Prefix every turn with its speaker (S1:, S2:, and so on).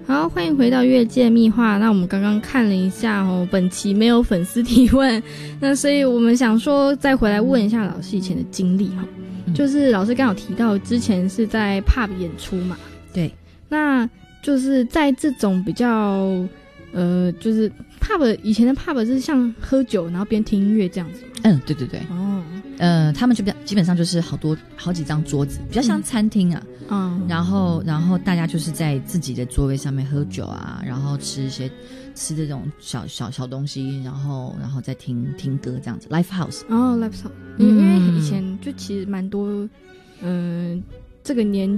S1: 好，欢迎回到越界密话。那我们刚刚看了一下本期没有粉丝提问，那所以我们想说再回来问一下老师以前的经历就是老师刚好提到之前是在 pub 演出嘛，
S2: 对，
S1: 那就是在这种比较就是 pub 以前的 pub 是像喝酒然后边听音乐这样子吗？
S2: 对对对，他们就基本上就是好几张桌子，比较像餐厅啊。然后大家就是在自己的座位上面喝酒啊，然后吃这种小东西，然后再听歌这样子 ，live house。live house，因为以前就其实蛮多，这个年